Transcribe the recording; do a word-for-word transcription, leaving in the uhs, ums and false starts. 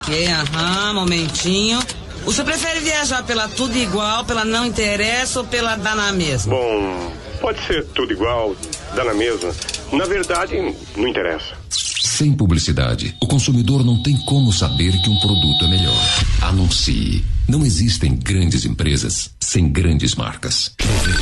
Ok, aham, momentinho. O senhor prefere viajar pela tudo igual, pela não interessa ou pela dá na mesma? Bom, pode ser tudo igual, dá na mesma. Na verdade, não interessa. Sem publicidade, o consumidor não tem como saber que um produto é melhor. Anuncie. Não existem grandes empresas sem grandes marcas.